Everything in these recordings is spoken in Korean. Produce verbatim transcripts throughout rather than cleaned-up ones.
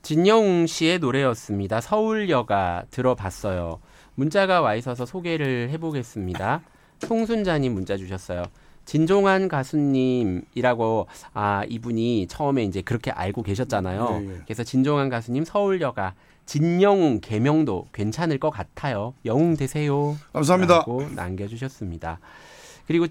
진영웅 씨의 노래였습니다. 서울여가 들어봤어요. 문자가 와 있어서 소개를 해보겠습니다. 송순자님 문자 주셨어요. 진종환 가수님이라고 아 이분이 처음에 이제 그렇게 알고 계셨잖아요. 네, 네. 그래서 진종환 가수님 서울여가 진영웅 개명도 괜찮을 것 같아요. 영웅 되세요. 감사합니다. 라고 남겨주셨습니다. 그리고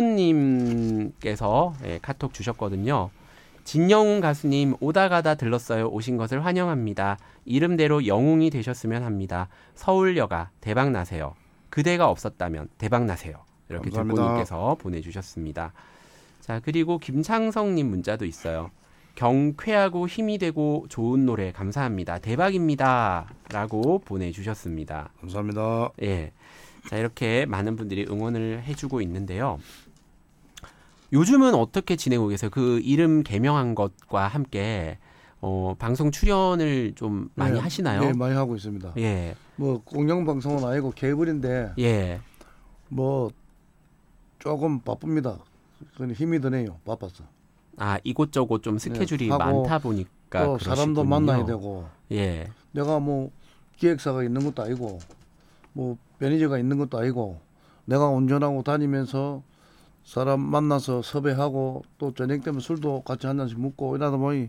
들꽃님께서 예, 카톡 주셨거든요. 진영웅 가수님 오다 가다 들렀어요. 오신 것을 환영합니다. 이름대로 영웅이 되셨으면 합니다. 서울여가 대박 나세요. 그대가 없었다면 대박 나세요. 이렇게 들꽃님께서 보내주셨습니다. 자, 그리고 김창성님 문자도 있어요. 경쾌하고 힘이 되고 좋은 노래 감사합니다. 대박입니다. 라고 보내주셨습니다. 감사합니다. 예. 자, 이렇게 많은 분들이 응원을 해주고 있는데요. 요즘은 어떻게 지내고 계세요? 그 이름 개명한 것과 함께 어, 방송 출연을 좀 많이 네, 하시나요? 네, 많이 하고 있습니다. 예. 뭐 공영방송은 아니고 케이블인데 예. 뭐 조금 바쁩니다. 힘이 드네요. 바빠서. 아, 이곳저곳 좀 스케줄이 네, 많다 보니까 또 그러시군요. 사람도 만나야 되고. 예. 내가 뭐 기획사가 있는 것도 아니고 뭐 매니저가 있는 것도 아니고 내가 운전하고 다니면서 사람 만나서 섭외하고 또 저녁 되면 술도 같이 한 잔씩 먹고 이러다 보니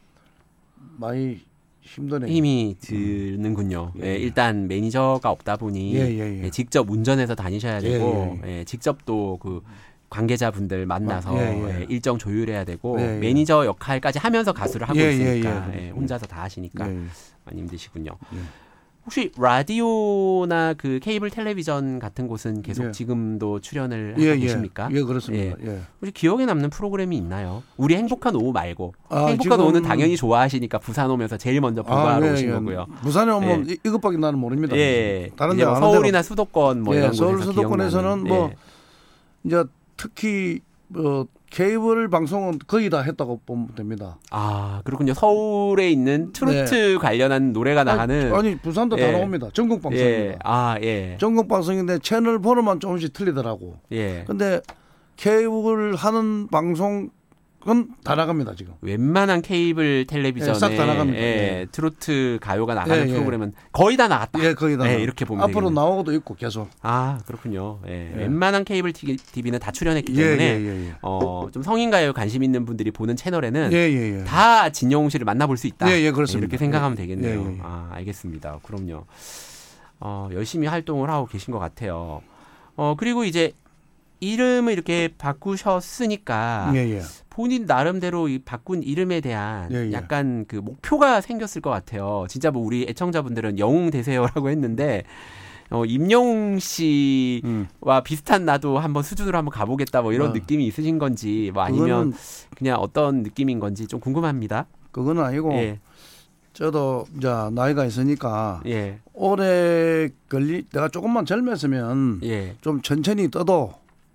많이 힘드네요. 힘이 드는군요. 예, 예, 일단 매니저가 없다 보니 예, 예, 예. 예, 직접 운전해서 다니셔야 되고 예, 예, 예. 예, 직접 또 그 관계자분들 만나서 예, 예. 예, 일정 조율해야 되고 예, 예. 매니저 역할까지 하면서 가수를 하고 예, 있으니까 예, 예. 예, 혼자서 다 하시니까 예, 예. 많이 힘드시군요. 예. 혹시 라디오나 그 케이블 텔레비전 같은 곳은 계속 예. 지금도 출연을 하고 예, 예. 계십니까? 예, 그렇습니다. 예. 혹시 기억에 남는 프로그램이 있나요? 우리 행복한 오후 말고. 아, 행복한 지금... 오후는 당연히 좋아하시니까 부산 오면서 제일 먼저 보고하러 아, 예, 오신 예. 거고요. 부산에 오면 예. 이- 이것밖에 나는 모릅니다. 예. 다른 이제 데 뭐 아는 서울이나 데가- 수도권 뭐 예, 이런 서울 곳에서 수도권에서는 기억나는, 뭐 예. 이제 특히 뭐 케이블 방송은 거의 다 했다고 보면 됩니다. 아, 그렇군요. 서울에 있는 트로트 관련한 노래가 나가는 아니, 아니 부산도 예. 다 나옵니다. 전국 방송입니다. 예. 아, 예. 전국 방송인데 채널 번호만 조금씩 틀리더라고. 예. 근데 케이블 하는 방송은 다 나갑니다 지금. 웬만한 케이블 텔레비전에 예, 싹다 나갑니다. 예, 예. 트로트 가요가 나가는 예, 예. 프로그램은 거의 다 나갔다. 예, 거의 다. 예, 나가- 이렇게 보면 앞으로 되겠네요. 나오고도 있고 계속. 아, 그렇군요. 예. 예. 웬만한 케이블 티비는 다 출연했기 예, 때문에 예, 예, 예. 어, 좀 성인가요 관심 있는 분들이 보는 채널에는 예, 예, 예. 다 진영웅 씨를 만나볼 수 있다. 예, 예, 그렇습니다. 이렇게 생각하면 예, 되겠네요. 예, 예. 아, 알겠습니다. 그럼요. 어, 열심히 활동을 하고 계신 것 같아요. 어, 그리고 이제 이름을 이렇게 바꾸셨으니까 예, 예. 본인 나름대로 이 바꾼 이름에 대한 예, 예. 약간 그 목표가 생겼을 것 같아요. 진짜 뭐 우리 애청자분들은 영웅 되세요라고 했는데 어, 임영웅 씨와 음. 비슷한 나도 한번 수준으로 한번 가보겠다 뭐 이런 아. 느낌이 있으신 건지 뭐 아니면 그거는- 그냥 어떤 느낌인 건지 좀 궁금합니다. 그건 아니고 예, 저도 이제 나이가 있으니까 예, 오래 걸리 내가 조금만 젊었으면 예, 좀 천천히 떠도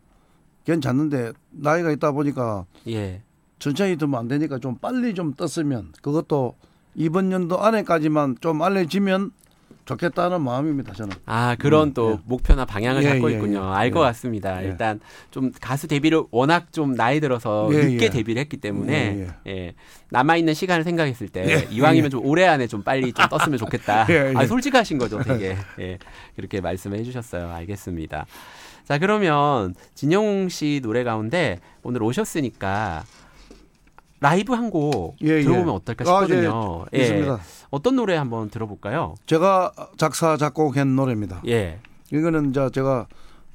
괜찮는데 나이가 있다 보니까 예. 천천히 뜨면 안 되니까 좀 빨리 좀 떴으면 그것도 이번 연도 안에까지만 좀 알려지면 좋겠다는 마음입니다. 저는. 아, 그런 음, 또 예. 목표나 방향을 예, 갖고 예, 있군요. 예. 알 것 예. 같습니다. 예. 일단 좀 가수 데뷔를 워낙 좀 나이 들어서 예, 늦게 예. 데뷔를 했기 때문에 예, 예. 남아있는 시간을 생각했을 때 예, 이왕이면 예. 좀 올해 안에 좀 빨리 좀 떴으면 좋겠다. 예, 예. 아, 솔직하신 거죠, 되게. 예. 그렇게 말씀을 해주셨어요. 알겠습니다. 자, 그러면 진영웅 씨 노래 가운데 오늘 오셨으니까 라이브 한 곡 예, 예. 들어보면 어떨까 싶거든요. 아, 예. 있습니다. 어떤 노래 한번 들어볼까요? 제가 작사 작곡한 노래입니다. 예, 이거는 이제 제가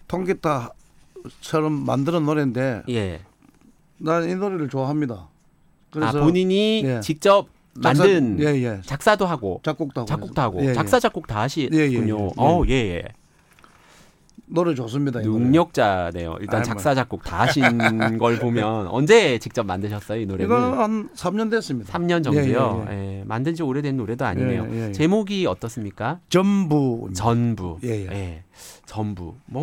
통기타처럼 만드는 노래인데 예. 난 이 노래를 좋아합니다. 아, 본인이 예. 직접 작사- 만든 예, 예. 작사도 하고 작곡도 하고 작곡도 하고 예, 예. 작사 작곡 다 하시군요. 예, 예, 예. 어, 예, 예. 노래 좋습니다. 이 노래. 능력자네요. 일단 아이, 작사 작곡 다 하신 걸 보면 언제 직접 만드셨어요, 이 노래는? 이거 한 삼 년 됐습니다. 삼 년 정도요. 예, 예, 예, 만든 지 오래된 노래도 아니네요. 예, 예, 예. 제목이 어떻습니까? 전부 전부. 예, 예. 예. 전부. 뭐